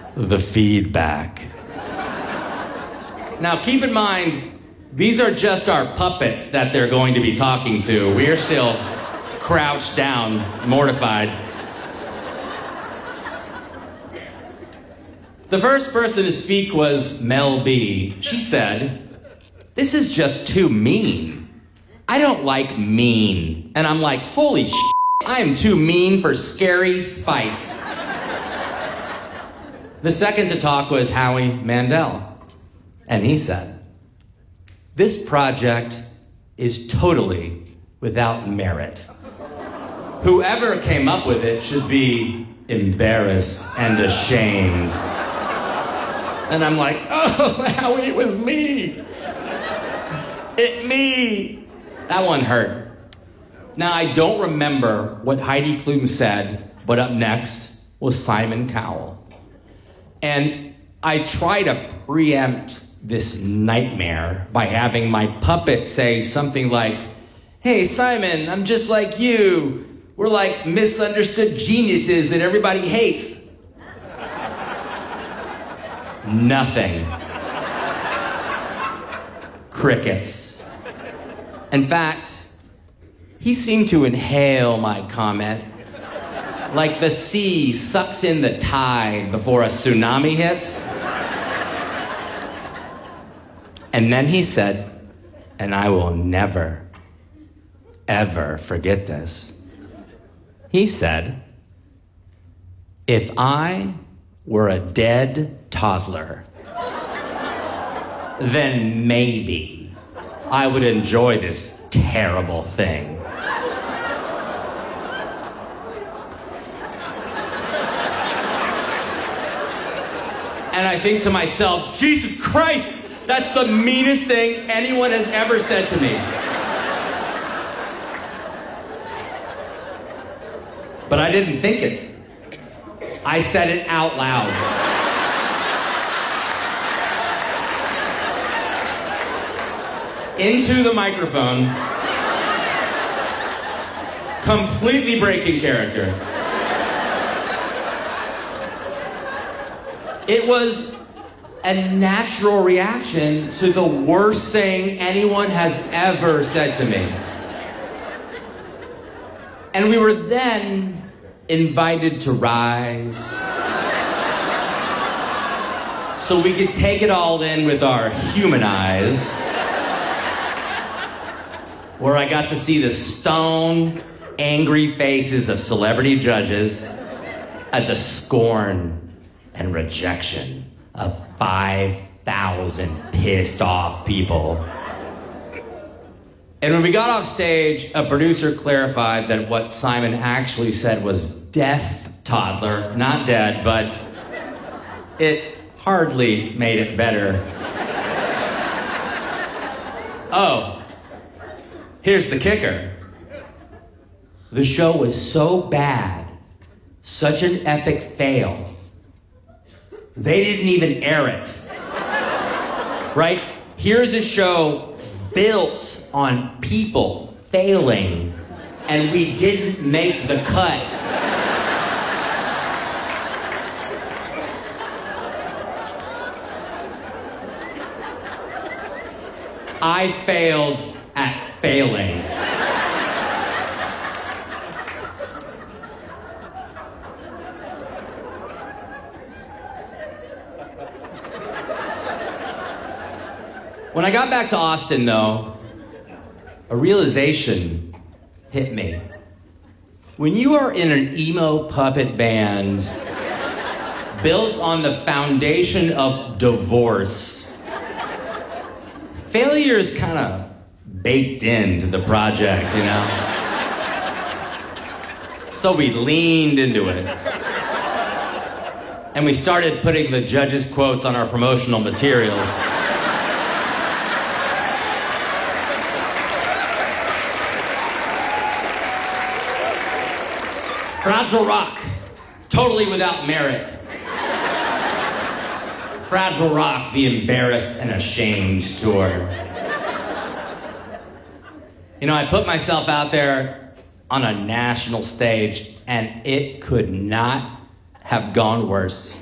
the feedback. Now, keep in mind, these are just our puppets that they're going to be talking to. We're still crouched down, mortified. The first person to speak was Mel B. She said, "This is just too mean. I don't like mean." And I'm like, holy shit, I am too mean for Scary Spice. The second to talk was Howie Mandel. And he said, "This project is totally without merit. Whoever came up with it should be embarrassed and ashamed." And I'm like, oh, Howie, it was me. Me. That one hurt. Now, I don't remember what Heidi Klum said, but up next was Simon Cowell. And I try to preempt this nightmare by having my puppet say something like, "Hey, Simon, I'm just like you. We're like misunderstood geniuses that everybody hates." Nothing. Crickets. In fact, he seemed to inhale my comment like the sea sucks in the tide before a tsunami hits. And then he said, and I will never, ever forget this. He said, "If I were a dead toddler, then maybe I would enjoy this terrible thing." And I think to myself, Jesus Christ, that's the meanest thing anyone has ever said to me. But I didn't think it. I said it out loud. Into the microphone, completely breaking character. It was a natural reaction to the worst thing anyone has ever said to me. And we were then invited to rise so we could take it all in with our human eyes, where I got to see the stone, angry faces of celebrity judges at the scorn and rejection of 5,000 pissed off people. And when we got off stage, a producer clarified that what Simon actually said was deaf toddler, not dead, but it hardly made it better. Oh, here's the kicker. The show was so bad, such an epic fail, they didn't even air it. Right? Here's a show built on people failing, and we didn't make the cut. I failed at failing. When I got back to Austin, though, a realization hit me. When you are in an emo puppet band built on the foundation of divorce, failure is kind of baked into the project, you know? So we leaned into it. And we started putting the judges' quotes on our promotional materials. Fragile Rock, totally without merit. Fragile Rock, the embarrassed and ashamed tour. You know, I put myself out there on a national stage, and it could not have gone worse.